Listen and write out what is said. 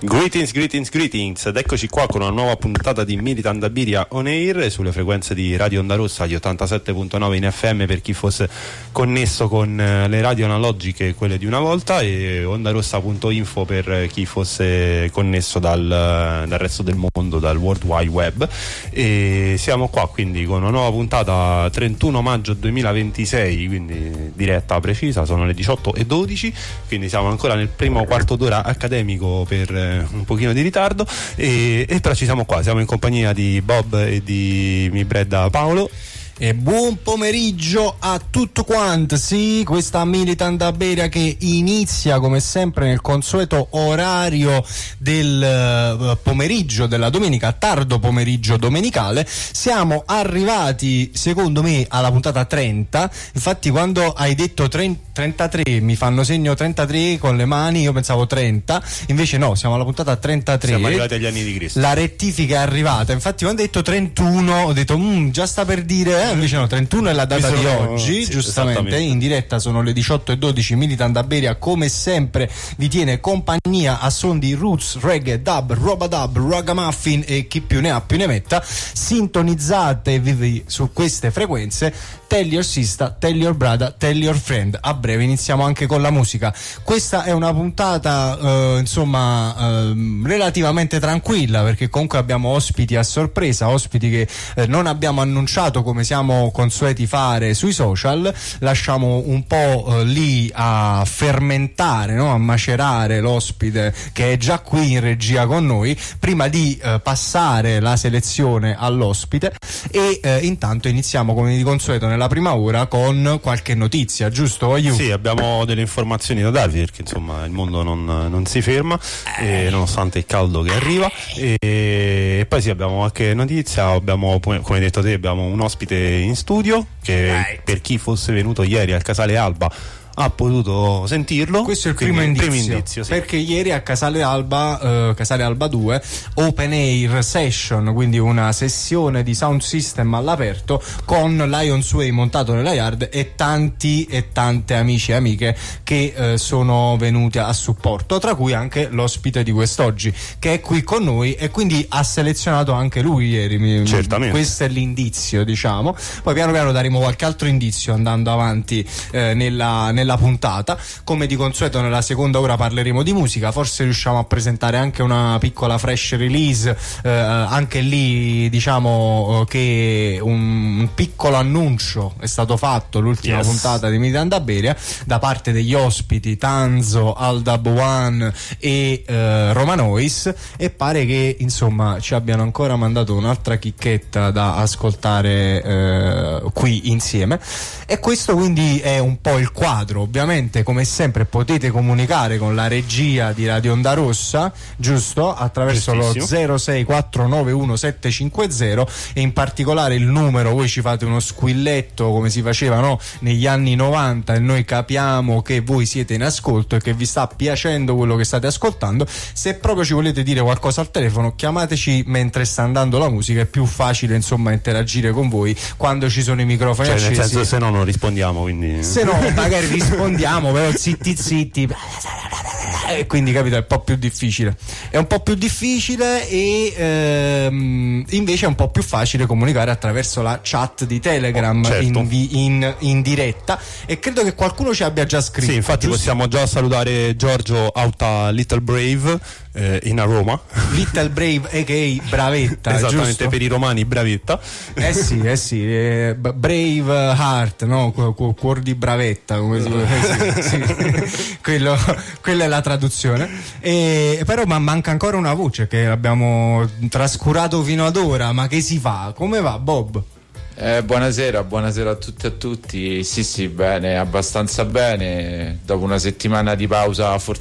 Greetings ed eccoci qua con una nuova puntata di Militant Abiria On Air sulle frequenze di Radio Onda Rossa, gli 87.9 in FM per chi fosse connesso con le radio analogiche, quelle di una volta, e ondarossa.info per chi fosse connesso dal resto del mondo, dal World Wide Web. E siamo qua quindi con una nuova puntata 31 maggio 2026, quindi diretta precisa, sono le 18:12, quindi siamo ancora nel primo quarto d'ora accademico per un pochino di ritardo, e però ci siamo qua, siamo in compagnia di Bob e di mi Bredda Paolo. E buon pomeriggio a tutto quanto. Sì, questa Militant Abiria che inizia come sempre nel consueto orario del pomeriggio della domenica, tardo pomeriggio domenicale. Siamo arrivati secondo me alla puntata 30. Infatti quando hai detto 33 mi fanno segno 33 con le mani, io pensavo 30, invece no, siamo alla puntata 33. Siamo arrivati agli anni di Cristo. La rettifica è arrivata. Infatti quando hai detto 31 ho detto già sta per dire, invece no, 31 è la data di oggi, sì, giustamente. In diretta sono le 18:12. Militant Abiria come sempre vi tiene compagnia a son di roots, reggae, dub, roba dub, ragamuffin e chi più ne ha più ne metta. Sintonizzatevi su queste frequenze. Tell your sister, tell your brother, tell your friend. A breve iniziamo anche con la musica. Questa è una puntata relativamente tranquilla, perché comunque abbiamo ospiti a sorpresa, ospiti che non abbiamo annunciato come siamo consueti fare sui social. Lasciamo un po' lì a fermentare, no? A macerare l'ospite che è già qui in regia con noi, prima di passare la selezione all'ospite. E intanto iniziamo come di consueto nella prima ora con qualche notizia, giusto? Sì, abbiamo delle informazioni da darvi, perché insomma il mondo non si ferma, nonostante il caldo che arriva, e poi sì, abbiamo qualche notizia. Abbiamo, come hai detto te, abbiamo un ospite in studio che per chi fosse venuto ieri al Casale Alba ha potuto sentirlo. Questo è il primo indizio, sì. Perché ieri a Casale Alba 2 Open Air Session, quindi una sessione di sound system all'aperto con Lions Way montato nella yard e tanti e tante amici e amiche che sono venuti a supporto, tra cui anche l'ospite di quest'oggi che è qui con noi, e quindi ha selezionato anche lui ieri. Certamente. Questo è l'indizio, diciamo. Poi piano piano daremo qualche altro indizio andando avanti nella puntata. Come di consueto nella seconda ora parleremo di musica, forse riusciamo a presentare anche una piccola fresh release, anche lì diciamo che un piccolo annuncio è stato fatto l'ultima puntata di Militant Abiria da parte degli ospiti Tanzo, Aldab One e Romanois, e pare che insomma ci abbiano ancora mandato un'altra chicchetta da ascoltare qui insieme. E questo quindi è un po' il quadro. Ovviamente come sempre potete comunicare con la regia di Radio Onda Rossa, giusto? Attraverso lo 064911750, e in particolare il numero, voi ci fate uno squilletto come si faceva, no? Negli anni 90, e noi capiamo che voi siete in ascolto e che vi sta piacendo quello che state ascoltando. Se proprio ci volete dire qualcosa al telefono, chiamateci mentre sta andando la musica, è più facile insomma interagire con voi quando ci sono i microfoni accesi. Nel senso, se no non rispondiamo, quindi se no magari rispondiamo però zitti e quindi capito, è un po' più difficile, e invece è un po' più facile comunicare attraverso la chat di Telegram, certo. in diretta, e credo che qualcuno ci abbia già scritto. Sì, infatti giusto? Possiamo già salutare Giorgio Auta Little Brave in Roma. Little Brave a.k.a. Bravetta. Esattamente, giusto? per i romani Bravetta. Brave Heart, no? Cuor di Bravetta, come si può dire. Sì. Quella è la traduzione. Però manca ancora una voce che abbiamo trascurato fino ad ora. Ma che si fa? Come va, Bob? Buonasera a tutti e a tutti. Sì, bene, abbastanza bene. Dopo una settimana di pausa